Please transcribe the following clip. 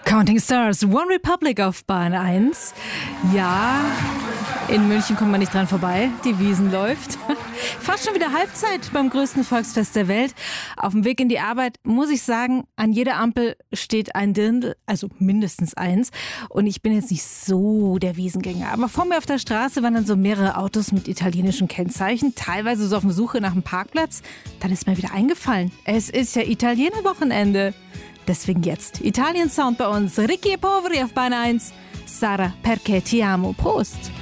Counting Stars, One Republic auf Bahn 1. Ja, in München kommt man nicht dran vorbei. Die Wiesn läuft. Fast schon wieder Halbzeit beim größten Volksfest der Welt. Auf dem Weg in die Arbeit muss ich sagen, an jeder Ampel steht ein Dirndl, also mindestens eins. Und ich bin jetzt nicht so der Wiesngänger. Aber vor mir auf der Straße waren dann so mehrere Autos mit italienischen Kennzeichen, teilweise so auf der Suche nach einem Parkplatz. Dann ist mir wieder eingefallen, es ist ja Italiener-Wochenende. Deswegen jetzt Italien-Sound bei uns. Ricchi e Poveri auf Bahn 1. Sara, perché ti amo. Prost!